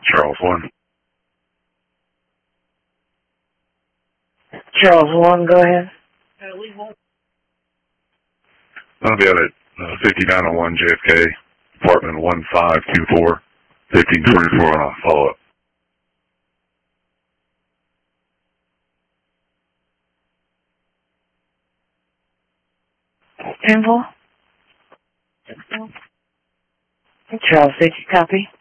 Charles 1. Charles 1, go ahead. I'll be out at 5901 JFK, apartment 1524, 1524 on a follow-up. Temple? Charles, did you copy?